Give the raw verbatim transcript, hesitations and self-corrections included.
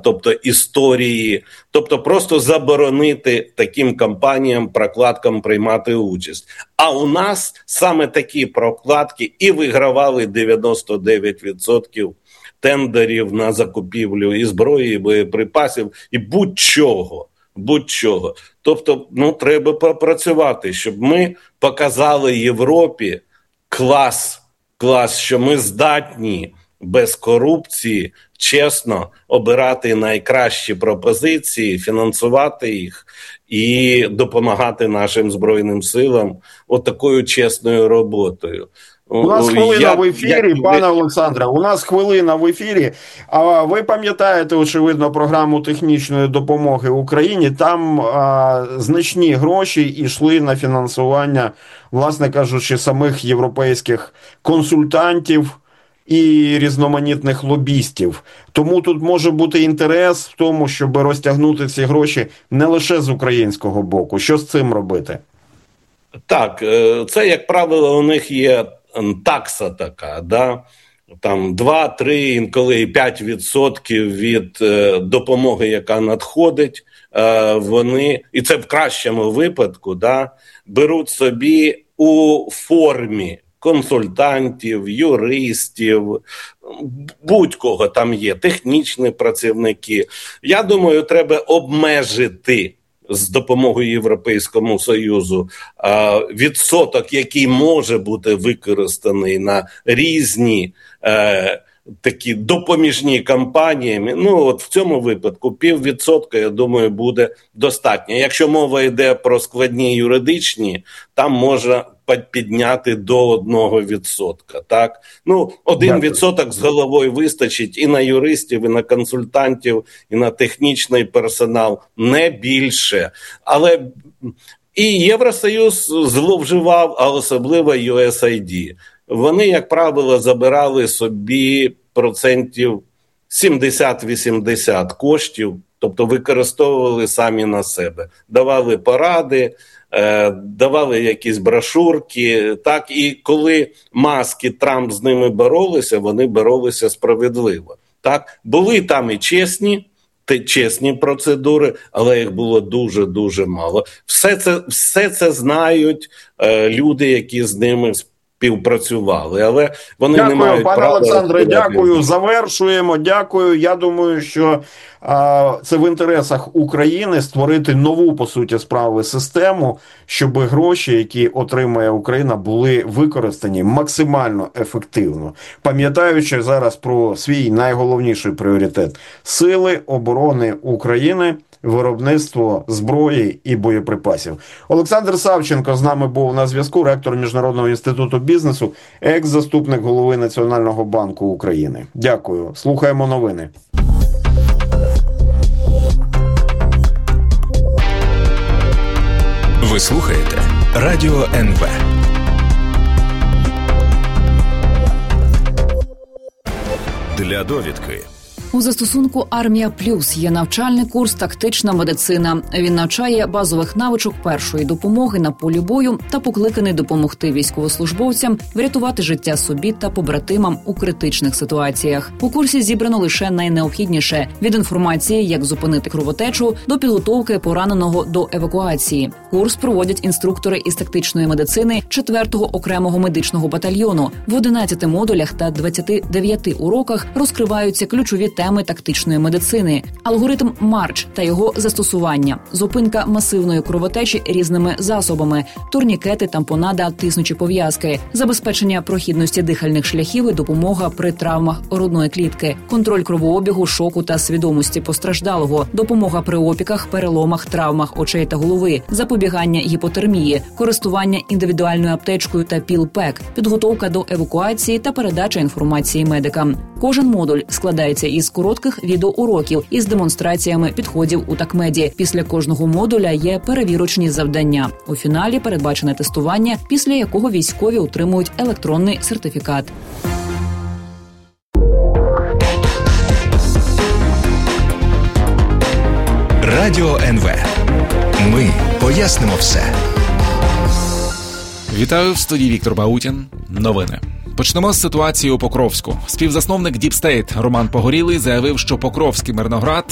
тобто історії, тобто просто заборонити таким компаніям, прокладкам приймати участь. А у нас саме такі прокладки і вигравали дев'яносто дев'ять відсотків тендерів на закупівлю і зброї, і боєприпасів, і будь-чого. Будь-чого. Тобто, ну, треба попрацювати, щоб ми показали Європі клас, клас, що ми здатні без корупції чесно обирати найкращі пропозиції, фінансувати їх і допомагати нашим Збройним силам отакою чесною роботою. У нас хвилина я, в ефірі, я... пане Олександре, у нас хвилина в ефірі. А ви пам'ятаєте, очевидно, програму технічної допомоги Україні? Там а, значні гроші йшли на фінансування, власне кажучи, самих європейських консультантів і різноманітних лобістів. Тому тут може бути інтерес в тому, щоб розтягнути ці гроші не лише з українського боку. Що з цим робити? Так, це, як правило, у них є такса така, да? Там два-три, інколи і п'ять відсотків від е, допомоги, яка надходить, е, вони, і це в кращому випадку, да, беруть собі у формі консультантів, юристів, будь-кого там є, технічні працівники. Я думаю, треба обмежити з допомогою Європейському Союзу відсоток, який може бути використаний на різні е, такі допоміжні кампанії. Ну, от в цьому випадку піввідсотка, я думаю, буде достатньо. Якщо мова йде про складні юридичні, там можна підняти до одного відсотка, так? Ну, один відсоток з головою вистачить і на юристів, і на консультантів, і на технічний персонал, не більше. Але і Євросоюз зловживав, а особливо ю ес ай ді. Вони, як правило, забирали собі процентів сімдесят-вісімдесят коштів, тобто використовували самі на себе, давали поради, давали якісь брошурки, так, і коли Маск і Трамп з ними боролися, вони боролися справедливо. Так, були там і чесні, чесні процедури, але їх було дуже-дуже мало. Все це, все це знають е, люди, які з ними співпрацювали, але вони дякую, не мають пане права... Олександре, дякую, завершуємо, дякую. Я думаю, що а, це в інтересах України створити нову, по суті справи, систему, щоб гроші, які отримає Україна, були використані максимально ефективно, пам'ятаючи зараз про свій найголовніший пріоритет – Сили оборони України, виробництво зброї і боєприпасів. Олександр Савченко з нами був на зв'язку, ректор Міжнародного інституту бізнесу, екс-заступник голови Національного банку України. Дякую. Слухаємо новини. Ви слухаєте Радіо ен ве. Для довідки. У застосунку «Армія Плюс» є навчальний курс «Тактична медицина». Він навчає базових навичок першої допомоги на полі бою та покликаний допомогти військовослужбовцям врятувати життя собі та побратимам у критичних ситуаціях. У курсі зібрано лише найнеобхідніше – від інформації, як зупинити кровотечу, до підготовки пораненого до евакуації. Курс проводять інструктори із тактичної медицини четвертого окремого медичного батальйону. В одинадцяти модулях та двадцяти дев'яти уроках розкриваються ключові теми теми тактичної медицини, алгоритм Марч та його застосування, зупинка масивної кровотечі різними засобами, турнікети, тампонада, тиснучі пов'язки, забезпечення прохідності дихальних шляхів і допомога при травмах грудної клітки, контроль кровообігу, шоку та свідомості постраждалого, допомога при опіках, переломах, травмах очей та голови, запобігання гіпотермії, користування індивідуальною аптечкою та піл-пек, підготовка до евакуації та передача інформації медикам. Кожен модуль складається із коротких відеоуроків із демонстраціями підходів у такмеді. Після кожного модуля є перевірочні завдання. У фіналі передбачене тестування, після якого військові отримують електронний сертифікат. Радіо ен ве. Ми пояснимо все. Вітаю, в студії Віктор Баутін. Новини. Почнемо з ситуації у Покровську. Співзасновник Deep State Роман Погорілий заявив, що Покровський Мирноград